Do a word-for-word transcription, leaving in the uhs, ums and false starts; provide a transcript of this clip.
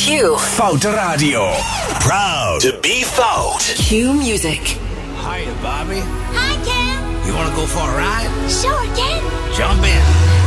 Q. Foute Radio. Proud to be fout. Q Music. Hiya, Bobby. Hi, Ken. You want to go for a ride? Sure, Ken. Jump in.